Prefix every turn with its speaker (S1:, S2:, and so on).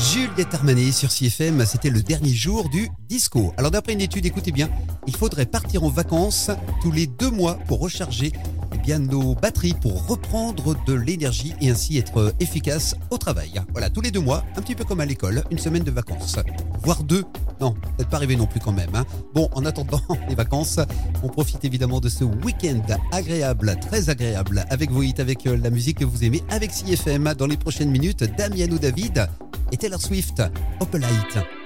S1: Jules Determané sur CFM, c'était le dernier jour du disco. Alors d'après une étude, écoutez bien, il faudrait partir en vacances tous les 2 mois pour recharger nos batteries, pour reprendre de l'énergie et ainsi être efficace au travail. Voilà, tous les 2 mois, un petit peu comme à l'école, une semaine de vacances. Voire 2. Non, peut-être pas arrivé non plus quand même. Bon, en attendant les vacances, on profite évidemment de ce week-end agréable, très agréable, avec vos hits, avec la musique que vous aimez, avec CFM. Dans les prochaines minutes, Damien ou David et Taylor Swift, Opalite.